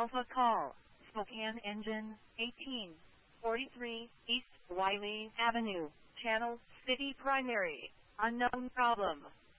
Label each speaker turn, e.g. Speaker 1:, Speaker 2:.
Speaker 1: Alpha Call, Spokane Engine, 1843 East Wiley Avenue, Channel City Primary, unknown problem.